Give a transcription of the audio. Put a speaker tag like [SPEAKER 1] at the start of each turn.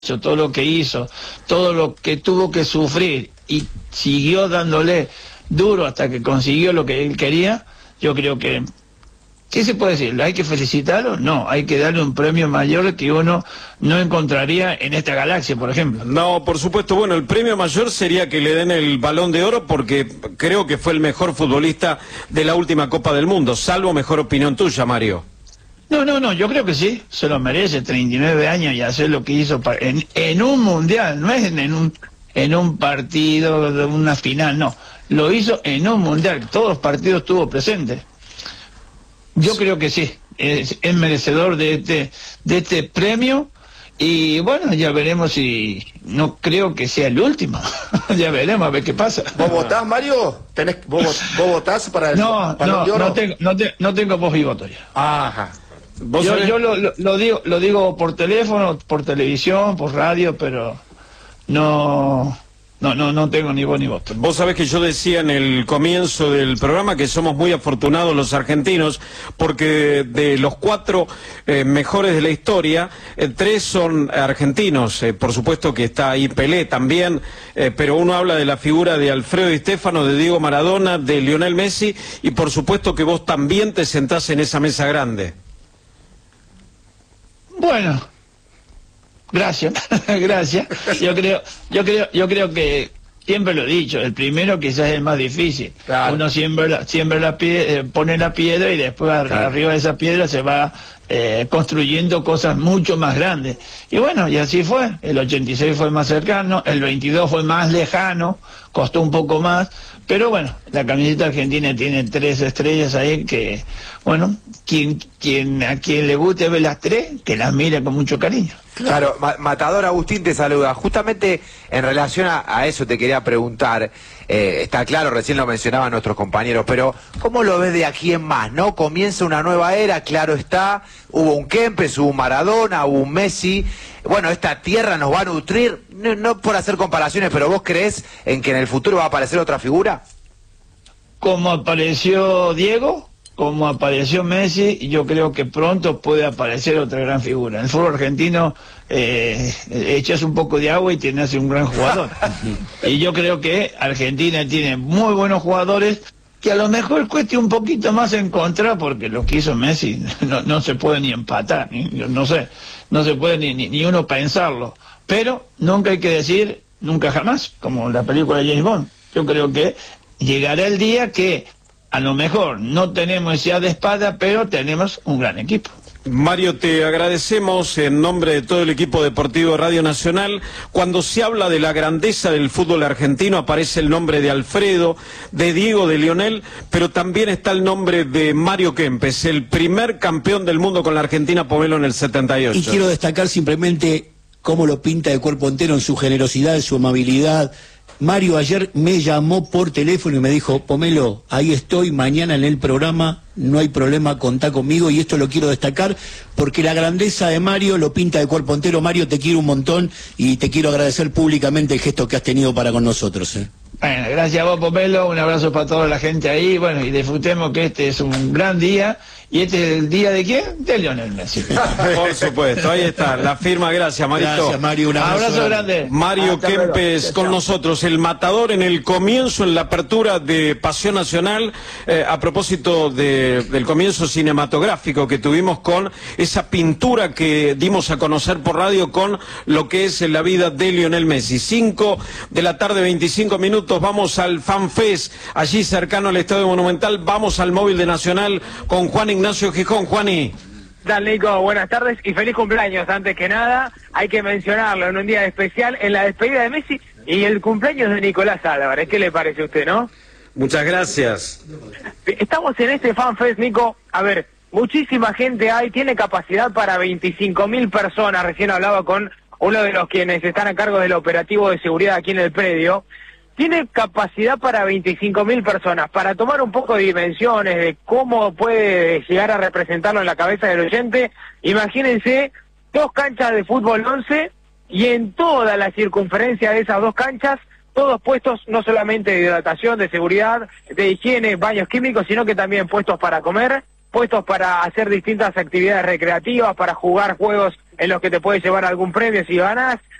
[SPEAKER 1] todo lo que hizo, todo lo que tuvo que sufrir y siguió dándole duro hasta que consiguió lo que él quería, yo creo que, ¿qué se puede decir? ¿Hay que felicitarlo? No, hay que darle un premio mayor que uno no encontraría en esta galaxia, por ejemplo.
[SPEAKER 2] No, por supuesto, bueno, el premio mayor sería que le den el Balón de Oro porque creo que fue el mejor futbolista de la última Copa del Mundo, salvo mejor opinión tuya, Mario.
[SPEAKER 1] No, yo creo que sí, se lo merece, 39 años y hacer lo que hizo en un mundial, no es en un partido de una final, no, lo hizo en un mundial, todos los partidos estuvo presente. Yo creo que sí, es merecedor de este premio y bueno, ya veremos si, no creo que sea el último, ya veremos a ver qué pasa.
[SPEAKER 3] ¿Vos votás, Mario? ¿Vos votás para el Balón de Oro?
[SPEAKER 1] No tengo voz y voto ya.
[SPEAKER 3] Ajá.
[SPEAKER 1] Yo lo digo por teléfono, por televisión, por radio, pero no tengo ni voz ni voto.
[SPEAKER 2] Vos sabés que yo decía en el comienzo del programa que somos muy afortunados los argentinos porque de los 4 mejores de la historia, 3 son argentinos. Por supuesto que está ahí Pelé también, pero uno habla de la figura de Alfredo Di Stéfano, de Diego Maradona, de Lionel Messi y por supuesto que vos también te sentás en esa mesa grande.
[SPEAKER 1] Bueno, gracias, gracias. Yo creo que siempre lo he dicho, el primero quizás es el más difícil. Claro. Uno pone la piedra y después arriba de esa piedra se va construyendo cosas mucho más grandes. Y bueno, y así fue. El 86 fue más cercano, el 22 fue más lejano, costó un poco más, pero bueno, la camiseta argentina tiene 3 estrellas ahí que, bueno, a quien le guste ver las 3, que las mire con mucho cariño.
[SPEAKER 4] Claro, Matador Agustín te saluda. Justamente en relación a eso te quería preguntar, está claro, recién lo mencionaban nuestros compañeros, pero ¿cómo lo ves de aquí en más, no? Comienza una nueva era, claro está, hubo un Kempes, hubo un Maradona, hubo un Messi, bueno, esta tierra nos va a nutrir, no por hacer comparaciones, pero ¿vos creés en que en el futuro va a aparecer otra figura?
[SPEAKER 1] Como apareció Diego, como apareció Messi, yo creo que pronto puede aparecer otra gran figura. En el fútbol argentino echas un poco de agua y tienes un gran jugador. Y yo creo que Argentina tiene muy buenos jugadores que a lo mejor cueste un poquito más encontrar, porque lo que hizo Messi no se puede ni empatar, no se puede ni uno pensarlo. Pero nunca hay que decir nunca jamás, como en la película de James Bond. Yo creo que llegará el día que a lo mejor no tenemos ya de espada, pero tenemos un gran equipo.
[SPEAKER 2] Mario, te agradecemos en nombre de todo el equipo deportivo de Radio Nacional. Cuando se habla de la grandeza del fútbol argentino aparece el nombre de Alfredo, de Diego, de Lionel, pero también está el nombre de Mario Kempes, el primer campeón del mundo con la Argentina, Pomelo, en el 78.
[SPEAKER 5] Y quiero destacar simplemente cómo lo pinta de cuerpo entero en su generosidad, en su amabilidad. Mario ayer me llamó por teléfono y me dijo, Pomelo, ahí estoy, mañana en el programa, no hay problema, contá conmigo, y esto lo quiero destacar porque la grandeza de Mario lo pinta de cuerpo entero. Mario, te quiero un montón y te quiero agradecer públicamente el gesto que has tenido para con nosotros.
[SPEAKER 1] Bueno, gracias a vos, Pomelo, un abrazo para toda la gente ahí, bueno, y disfrutemos que este es un gran día. ¿Y este es el día de quién? De Lionel Messi.
[SPEAKER 2] Por supuesto, ahí está, la firma, gracias, Marito.
[SPEAKER 5] Gracias, Mario, un
[SPEAKER 1] abrazo grande.
[SPEAKER 2] Mario Kempes con nosotros, el matador en el comienzo, en la apertura de Pasión Nacional, a propósito del comienzo cinematográfico que tuvimos con esa pintura que dimos a conocer por radio con lo que es la vida de Lionel Messi. 5 de la tarde, 25 minutos, vamos al FanFest, allí cercano al Estadio Monumental, vamos al móvil de Nacional con Juan Ignacio Gijón. Juani.
[SPEAKER 6] ¿Qué tal, Nico? Buenas tardes y feliz cumpleaños. Antes que nada, hay que mencionarlo en un día especial, en la despedida de Messi y el cumpleaños de Nicolás Álvarez. ¿Qué le parece a usted, no?
[SPEAKER 2] Muchas gracias.
[SPEAKER 6] Estamos en este FanFest, Nico. A ver, muchísima gente hay, tiene capacidad para 25.000 personas. Recién hablaba con uno de los quienes están a cargo del operativo de seguridad aquí en el predio. Tiene capacidad para 25.000 personas. Para tomar un poco de dimensiones de cómo puede llegar a representarlo en la cabeza del oyente, imagínense 2 canchas de fútbol 11 y en toda la circunferencia de esas 2 canchas, todos puestos no solamente de hidratación, de seguridad, de higiene, baños químicos, sino que también puestos para comer, puestos para hacer distintas actividades recreativas, para jugar juegos en los que te puedes llevar algún premio si ganás.